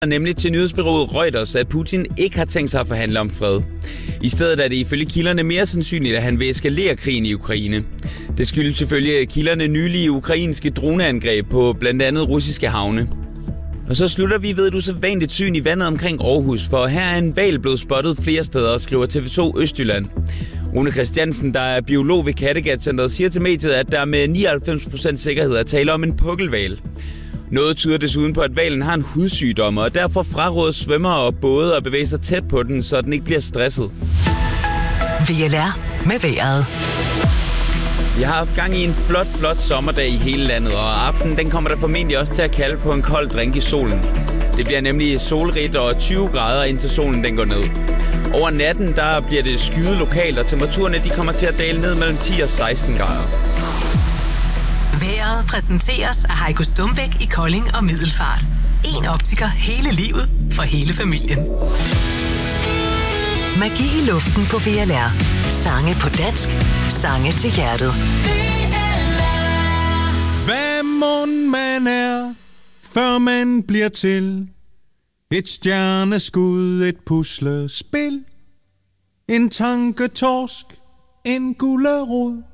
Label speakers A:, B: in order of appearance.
A: nemlig til nyhedsbureauet Reuters, at Putin ikke har tænkt sig at forhandle om fred. I stedet er det ifølge kilderne mere sandsynligt, at han vil eskalere krigen i Ukraine. Det skyldes selvfølgelig kilderne nylige ukrainske droneangreb på blandt andet russiske havne. Og så slutter vi ved et usædvanligt syn i vandet omkring Aarhus, for her er en hval blevet spottet flere steder, skriver TV2 Østjylland. Rune Christiansen, der er biolog ved Kattegat-centret, siger til mediet, at der med 99% sikkerhed er tale om en pukkelhval. Noget tyder desuden på, at hvalen har en hudsygdom, og derfor frarådes svømmere og både at bevæge sig tæt på den, så den ikke bliver stresset.
B: VLR med vejret.
A: Vi har haft gang i en flot sommerdag i hele landet, og aftenen den kommer der formentlig også til at kalde på en kold drink i solen. Det bliver nemlig solrigt og 20 grader, indtil solen den går ned. Over natten der bliver det skyet lokalt, og temperaturerne de kommer til at dale ned mellem 10 og 16 grader.
B: Vejret præsenteres af Heiko Stumbæk i Kolding og Middelfart. En optiker hele livet for hele familien. Magi i luften på VLR. Sange på dansk. Sange til hjertet.
C: Hvad mon man er, før man bliver til? Et stjerneskud, et puslespil. En tanketorsk, en gulerod.